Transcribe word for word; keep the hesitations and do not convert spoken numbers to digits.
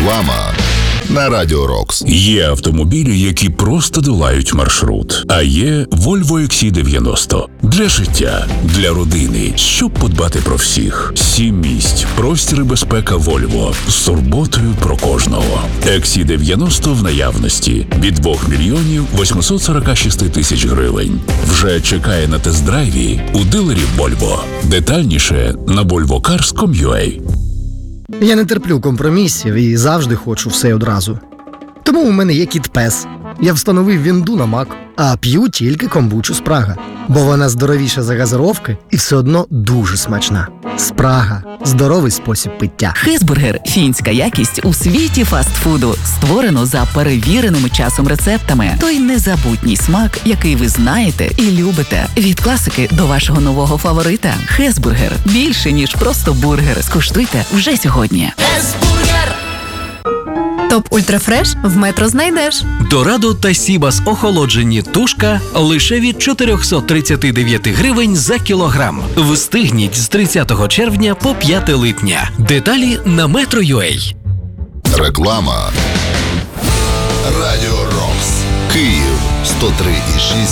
Реклама на Радіо Рокс. Є автомобілі, які просто долають маршрут. А є Volvo ікс сі дев'яносто. Для життя, для родини, щоб подбати про всіх. Сім місць, простір і безпека Volvo. З турботою про кожного. ікс сі дев'яносто в наявності. Від двох мільйонів восьмисот сорок шість тисяч гривень. Вже чекає на тест-драйві у дилерів Volvo. Детальніше на volvo cars крапка ком крапка ю а. Я не терплю компромісів і завжди хочу все одразу. Тому у мене є кіт-пес. Я встановив вінду на Мак, а п'ю тільки комбучу Спрага. Бо вона здоровіша за газировки і все одно дуже смачна. Спрага – здоровий спосіб пиття. Хезбургер – фінська якість у світі фастфуду. Створено за перевіреними часом рецептами. Той незабутній смак, який ви знаєте і любите. Від класики до вашого нового фаворита. Хезбургер – більше, ніж просто бургер. Скуштуйте вже сьогодні. Хезбургер! Топ Ультрафреш в Метро знайдеш. Дорадо та Сібас охолоджені тушка лише від чотириста тридцять дев'ять гривень за кілограм. Встигніть з тридцятого червня по п'яте липня. Деталі на метро крапка ю а. Реклама. Радіо Рокс. Київ сто три і шість